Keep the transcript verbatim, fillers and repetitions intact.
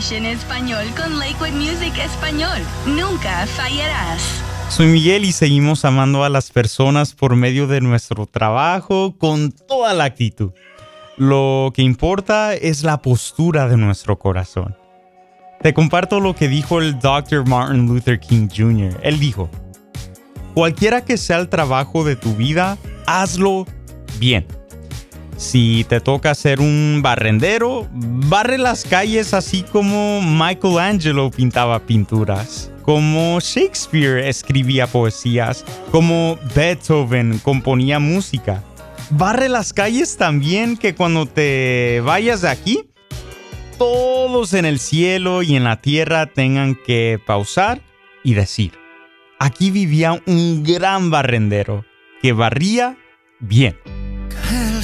Spanish en español con Lakewood Music Español. Nunca fallarás. Soy Miguel y seguimos amando a las personas por medio de nuestro trabajo con toda la actitud. Lo que importa es la postura de nuestro corazón. Te comparto lo que dijo el doctor Martin Luther King junior Él dijo: cualquiera que sea el trabajo de tu vida, hazlo bien. Si te toca ser un barrendero, barre las calles así como Michelangelo pintaba pinturas, como Shakespeare escribía poesías, como Beethoven componía música. Barre las calles también, que cuando te vayas de aquí, todos en el cielo y en la tierra tengan que pausar y decir: aquí vivía un gran barrendero que barría bien. El